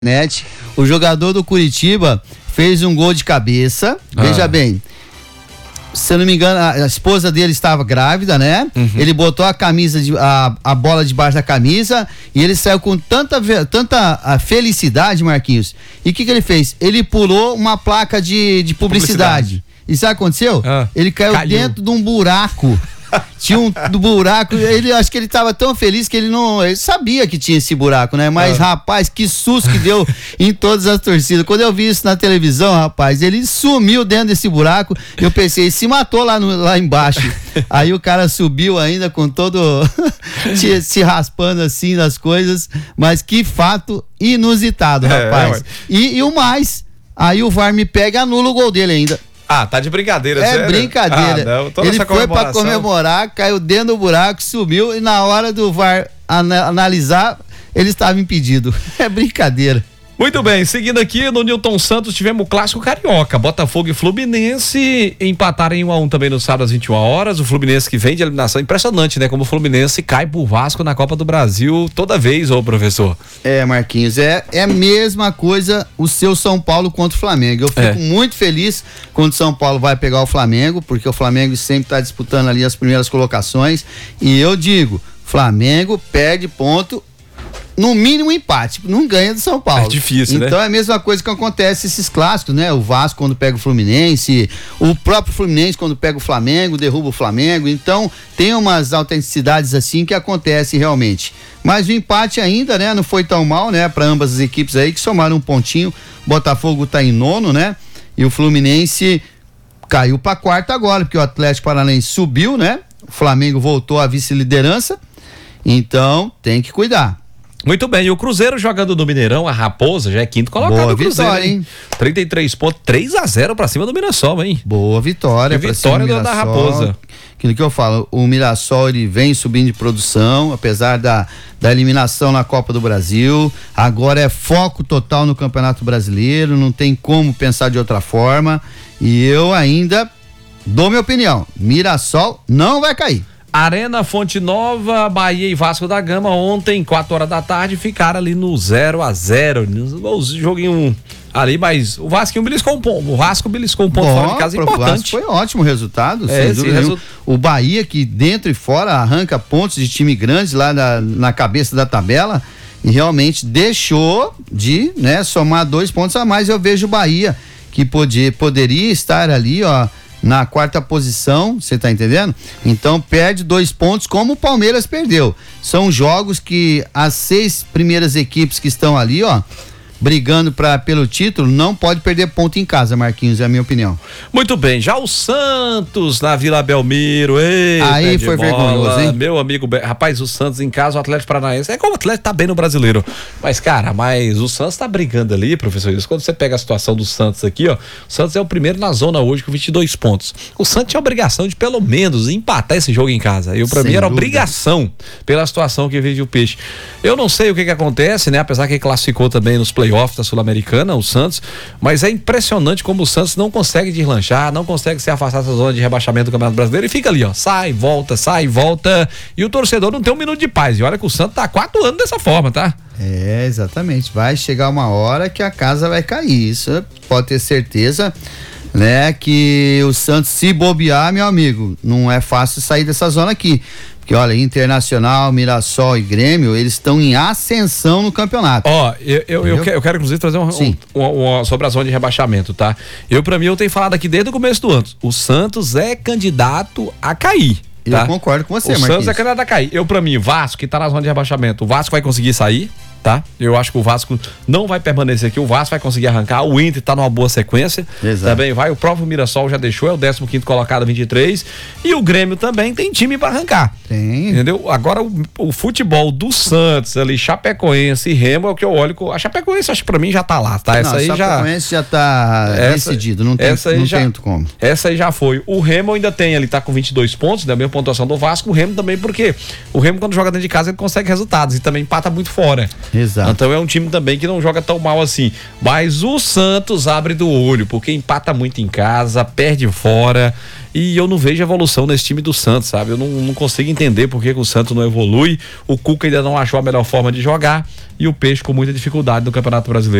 Net, o jogador do Curitiba fez um gol de cabeça, veja bem, se eu não me engano, a esposa dele estava grávida, né? Ele botou a camisa, a bola debaixo da camisa e ele saiu com tanta felicidade, Marquinhos. E o que ele fez? Ele pulou uma placa de publicidade. E sabe o que aconteceu? Ele caiu dentro de um buraco. Tinha um buraco, acho que ele tava tão feliz que ele sabia que tinha esse buraco, né? Mas, rapaz, que susto que deu em todas as torcidas. Quando eu vi isso na televisão, rapaz, ele sumiu dentro desse buraco. Eu pensei, se matou lá embaixo. Aí o cara subiu ainda com todo se raspando assim nas coisas. Mas que fato inusitado, rapaz. E o mais, aí o VAR me pega e anula o gol dele ainda. Tá de brincadeira, sério? Brincadeira. Ele foi pra comemorar, caiu dentro do buraco, sumiu e na hora do VAR analisar, ele estava impedido. É brincadeira. Muito bem, seguindo aqui no Newton Santos tivemos o clássico carioca, Botafogo e Fluminense empataram em 1-1 também no sábado às 21 horas, o Fluminense que vem de eliminação, impressionante, né, como o Fluminense cai pro Vasco na Copa do Brasil toda vez, ô professor. Marquinhos, é a mesma coisa o seu São Paulo contra o Flamengo, eu fico muito feliz quando o São Paulo vai pegar o Flamengo, porque o Flamengo sempre tá disputando ali as primeiras colocações, e eu digo, Flamengo perde ponto, no mínimo empate, não ganha do São Paulo. É difícil, então, né? É a mesma coisa que acontece esses clássicos, né? O Vasco quando pega o Fluminense, o próprio Fluminense quando pega o Flamengo, derruba o Flamengo, então tem umas autenticidades assim que acontece realmente. Mas o empate ainda, né? Não foi tão mal, né? Para ambas as equipes aí que somaram um pontinho, Botafogo tá em 9º, né? E o Fluminense caiu para 4º agora, porque o Atlético Paranaense subiu, né? O Flamengo voltou à vice-liderança, então tem que cuidar. Muito bem, e o Cruzeiro jogando no Mineirão, a Raposa já é 5º colocado. Boa do Cruzeiro, vitória, hein? 33 pontos, 3-0 pra cima do Mirassol, hein? Boa vitória. Que vitória da Raposa. Aquilo que eu falo, o Mirassol ele vem subindo de produção, apesar da eliminação na Copa do Brasil, agora é foco total no Campeonato Brasileiro, não tem como pensar de outra forma, e eu ainda dou minha opinião, Mirassol não vai cair. Arena Fonte Nova, Bahia e Vasco da Gama ontem, 4 horas da tarde, ficaram ali no 0-0, joguinho ali, mas o Vasco beliscou um ponto, fora de casa importante. O Vasco foi ótimo resultado, sem dúvida. O Bahia que dentro e fora arranca pontos de time grande lá na cabeça da tabela e realmente deixou de, né, somar 2 pontos a mais. Eu vejo o Bahia que poderia estar ali, ó, na 4ª posição, você tá entendendo? Então perde 2 pontos como o Palmeiras perdeu. São jogos que as 6 primeiras equipes que estão ali, ó, brigando pelo título, não pode perder ponto em casa, Marquinhos, é a minha opinião. Muito bem, já o Santos na Vila Belmiro, aí foi vergonhoso, hein? Meu amigo, rapaz, o Santos em casa, o Atlético Paranaense, é como o Atlético tá bem no Brasileiro, mas cara, o Santos tá brigando ali, professor, quando você pega a situação do Santos aqui, ó, o Santos é o primeiro na zona hoje com 22 pontos, o Santos tinha a obrigação de pelo menos empatar esse jogo em casa, pra mim era obrigação pela situação que vive o Peixe. Eu não sei o que acontece, né, apesar que ele classificou também nos playoffs da Sul-Americana, o Santos, mas é impressionante como o Santos não consegue deslanchar, não consegue se afastar dessa zona de rebaixamento do Campeonato Brasileiro e fica ali, ó, sai, volta, e o torcedor não tem um minuto de paz, e olha que o Santos tá há 4 anos dessa forma, tá? Exatamente, vai chegar uma hora que a casa vai cair, isso pode ter certeza, né, que o Santos, se bobear, meu amigo, não é fácil sair dessa zona aqui. Porque olha, Internacional, Mirassol e Grêmio, eles estão em ascensão no campeonato. Ó, eu quero inclusive trazer sobre a zona de rebaixamento, tá? Pra mim, eu tenho falado aqui desde o começo do ano, o Santos é candidato a cair. Tá? Eu concordo com você, Marquinhos. O Santos é candidato a cair. Pra mim, Vasco, que tá na zona de rebaixamento, o Vasco vai conseguir sair, tá? Eu acho que o Vasco não vai permanecer aqui, o Vasco vai conseguir arrancar, o Inter tá numa boa sequência. Exato. Também vai, o próprio Mirassol já deixou, é o 15º colocado, 23, e o Grêmio também tem time pra arrancar. Tem. Entendeu? Agora o futebol do Santos ali, Chapecoense e Remo é o que eu olho, a Chapecoense acho que pra mim já tá lá, tá? Essa aí Chapecoense já tá decidido, não tem como. Essa aí já foi. O Remo ainda tem, ele tá com 22 pontos, da mesma pontuação do Vasco, o Remo também, porque o Remo quando joga dentro de casa ele consegue resultados e também empata muito fora. Exato. Então é um time também que não joga tão mal assim. Mas o Santos abre do olho, porque empata muito em casa, perde fora. e eu não vejo evolução nesse time do Santos, sabe? Eu não consigo entender por que o Santos não evolui, o Cuca ainda não achou a melhor forma de jogar e o Peixe com muita dificuldade no Campeonato Brasileiro.